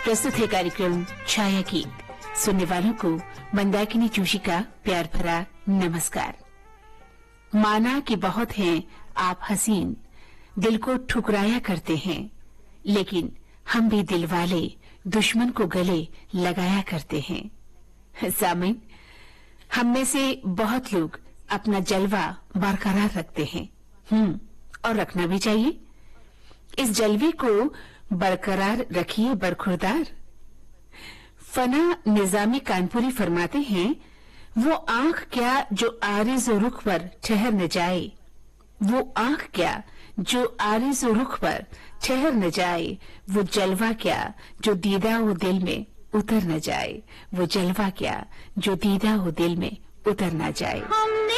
प्रस्तुत है कार्यक्रम छाया गीत। सुनने वालों को मंदाकिनी जोशी का प्यार भरा नमस्कार। माना कि बहुत हैं आप हसीन, दिल को ठुकराया करते हैं, लेकिन हम भी दिल वाले दुश्मन को गले लगाया करते हैं। सामिन, हम में से बहुत लोग अपना जलवा बरकरार रखते हैं, और रखना भी चाहिए। इस जलवे को बरकरार रखिए बरखुरदार। फना निजामी कानपुरी फरमाते हैं, वो आंख क्या जो आरिज़ो रुख पर ठहर न जाए, वो आंख क्या जो आरिज़ो रुख पर ठहर न जाए, वो जलवा क्या जो दीदा वो दिल में उतर न जाए, वो जलवा क्या जो दीदा वो दिल में उतर न जाए।